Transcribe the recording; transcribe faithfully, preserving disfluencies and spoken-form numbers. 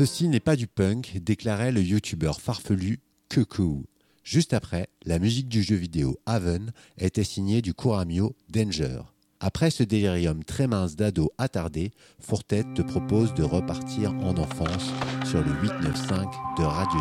Ceci n'est pas du punk, déclarait le youtubeur farfelu Cuckoo. Juste après, la musique du jeu vidéo Haven était signée du Kuramyo Danger. Après ce délirium très mince d'ado attardé, Fourtet te propose de repartir en enfance sur le huit neuf cinq de Radio